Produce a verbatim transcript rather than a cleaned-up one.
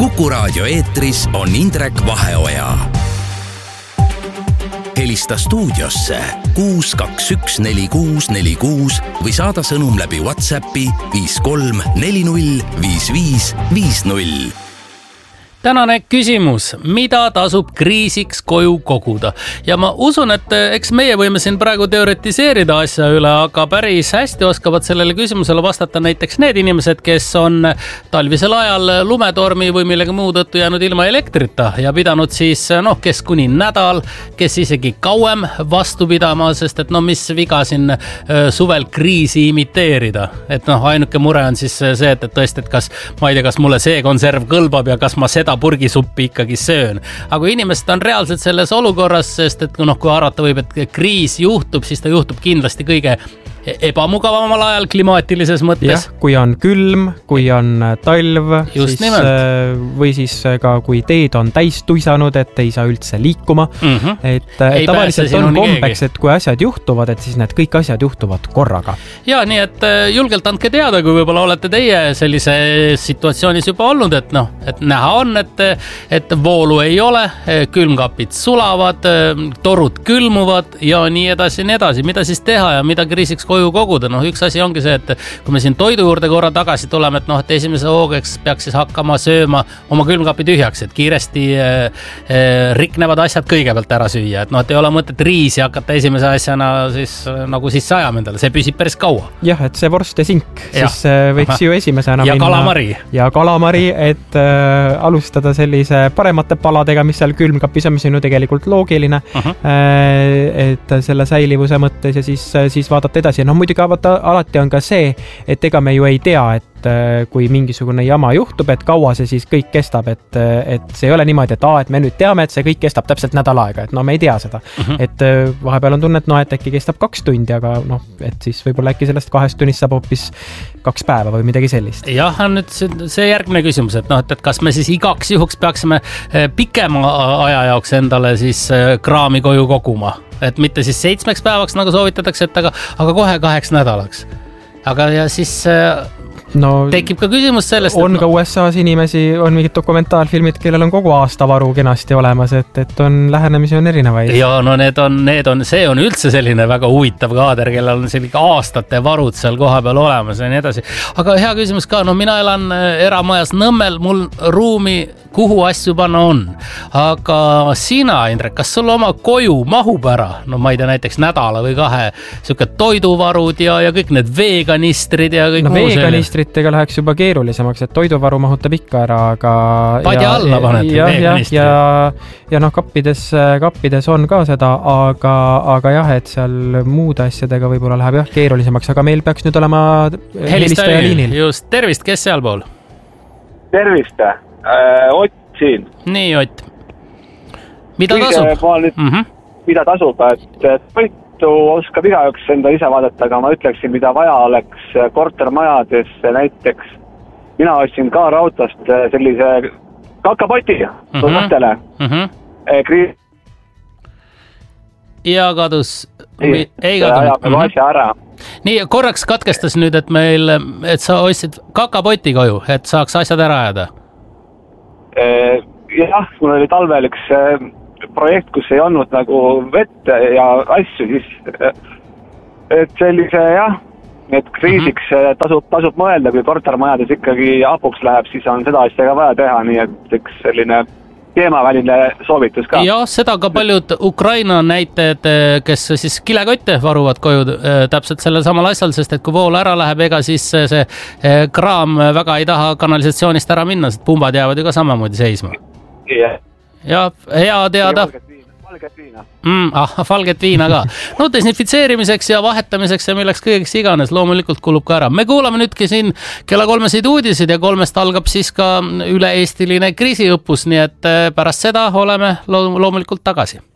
Kuku Raadio eetris on Indrek Vaheoja. Helista stuudiosse kuus kaks üks neli kuus neli kuus või saada sõnum läbi WhatsAppi viis kolm neli null viis viis viis null. Tänane küsimus, mida tasub kriisiks koju koguda? Ja ma usun, et eks meie võime siin praegu teoretiseerida asja üle, aga päris hästi oskavad sellele küsimusele vastata näiteks need inimesed, kes on talvisel ajal lumetormi või millegi muu tõttu jäänud ilma elektrita ja pidanud siis, noh, kes kuni nädal, kes isegi kauem vastu pidama, sest et no mis viga siin suvel kriisi imiteerida. Et noh, ainuke mure on siis see, et, et tõesti, et kas, ma ei tea, kas mulle see konserv kõlbab ja kas ma seda purgisuppi ikkagi söön. Aga inimesed on reaalselt selles olukorras, sest et noh, kui arvata võib, et kriis juhtub, siis ta juhtub kindlasti kõige ebamugavamal ajal klimaatilises mõttes. Jah, kui on külm, kui on talv, siis, või siis ka kui teed on täis tuisanud, et ei saa üldse liikuma. Mm-hmm. Et, et tavaliselt on kombeks, et kui asjad juhtuvad, et siis need kõik asjad juhtuvad korraga. Ja, nii et julgelt andke teada, kui võib-olla olete teie sellise situatsioonis juba olnud, et noh, et näha on, et, et voolu ei ole, külmkapid sulavad, torud külmuvad ja nii edasi, nii edasi. Mida siis teha ja mida kriisiks koju koguda? Noh, üks asi ongi see, et kui me siin toidu juurde korra tagasi tuleme, et noh, et esimese hoogeks peaks siis hakkama sööma oma külmkapi tühjaks, et kiiresti äh, riknevad asjad kõigepealt ära süüa. Et noh, et ei ole mõtet riisi hakata esimese asjana siis nagu sisse ajama endale. See püsib päris kaua. Jah, et see vorst ja sink, ja. Siis võiks Aha. ju esimesena ja minna. Kalamari. Ja kalamari, et äh, alustada sellise paremate paladega, mis seal külmkapis on, mis on ju tegelikult loogiline, äh, et selle säilivuse mõttes ja siis, siis vaadata edasi. No muidugi alati on ka see, et ega me ju ei tea, et kui mingisugune jama juhtub, et kaua see siis kõik kestab, et, et see ei ole niimoodi, et, aa, et me nüüd teame, et see kõik kestab täpselt nädal aega, et no me ei tea seda. Uh-huh. Et vahepeal on tunne, et no, et äkki kestab kaks tundi, aga noh, et siis võib-olla äkki sellest kahest tunnist saab hoopis kaks päeva või midagi sellist. Jah, on nüüd see järgmine küsimus, et noh, et, et kas me siis igaks juhuks peaksime pikema aja jaoks endale siis kraami koju koguma, et mitte siis seitsmeks päevaks nagu soovitatakse, et aga, aga kohe kaheks nädalaks. Aga ja siis no, tekib ka küsimus sellest, on et ka U S A-s inimesi, on mingid dokumentaalfilmid, kellel on kogu aasta varu kenasti olemas, et, et on lähenemisi on erinevaid. Ja no need on, need on, see on üldse selline väga huvitav kaader, kellel on selline aastate varud seal koha peal olemas ja nii edasi. Aga hea küsimus ka, no mina elan eramajas Nõmmel, mul ruumi kuhu asju panna on. Aga sina, Indrek, kas sul oma koju mahub ära? No ma ei tea, näiteks nädala või kahe siuke toiduvarud ja, ja kõik need veekanistrid ja kõik no, muu selle. Veekanistritega läheks juba keerulisemaks, et toiduvaru mahutab ikka ära, aga padja alla paned ja, veekanistri. Ja, ja, ja noh, kappides, kappides on ka seda, aga, aga jah, et seal muude asjadega võib-olla läheb jah keerulisemaks, aga meil peaks nüüd olema helistaja liinil. Just, tervist, kes seal pool? Tervist, äh, Ott siin. Nii, Ott. Mida Kõige tasub? Nüüd, mm-hmm. Mida tasub, et toitu oskab igaüks enda ise vaadata, aga ma ütleksin, mida vaja oleks kortermajades näiteks. Mina ostsin Kaarautast sellise kakapoti mm-hmm. lastele. Mm-hmm. Kriis... Ja kadus... Ei, ei kadunud. Mm-hmm. Asja ära. Nii, korraks katkestas nüüd, et meil, et sa ostsid kakapoti koju, et saaks asjad ära jääda. Jah, mul oli talvel üks projekt, kus ei olnud nagu vett ja asju, siis et sellise jah, et kriisiks tasub, tasub mõelda, kui kortermajades ikkagi apuks läheb, siis on seda asja ka vaja teha, nii et üks selline teemaväline soovitus ka. Ja seda ka paljud Ukraina näitajad, kes siis kilekotte varuvad koju täpselt sellel samal asjal, sest et kui vool ära läheb, ega siis see kraam väga ei taha kanalisatsioonist ära minna, sest pumbad jäävad ju ka samamoodi seisma. Yeah. Ja hea teada. Valget viina. Mm, ah, valget viina ka. No desinfitseerimiseks ja vahetamiseks ja milleks kõigeks iganes loomulikult kulub ka ära. Me kuulame nüüdki siin kella kolmesid uudisid ja kolmest algab siis ka üle-eestiline kriisiõppus, nii et pärast seda oleme loomulikult tagasi.